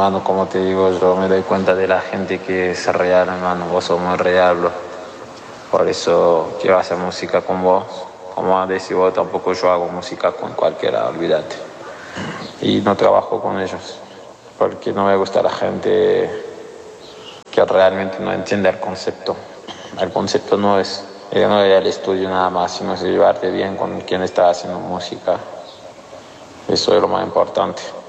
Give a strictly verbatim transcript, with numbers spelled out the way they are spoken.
hermano, como te digo, yo me doy cuenta de la gente que es real, hermano. Vos sos muy real, bro. Por eso quiero hacer música con vos. Como decís vos, tampoco yo hago música con cualquiera, olvídate. Y no trabajo con ellos, porque no me gusta la gente que realmente no entiende el concepto. El concepto no es, eh, no ir al estudio nada más, sino es llevarte bien con quien está haciendo música. Eso es lo más importante.